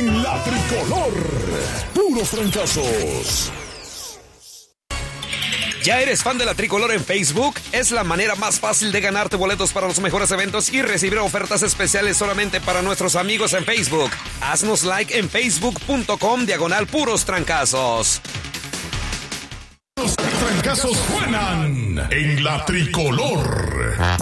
en La Tricolor. Puros fracasos. ¿Ya eres fan de La Tricolor en Facebook? Es la manera más fácil de ganarte boletos para los mejores eventos y recibir ofertas especiales solamente para nuestros amigos en Facebook. Haznos like en facebook.com/puros trancazos. Los trancazos suenan en La Tricolor.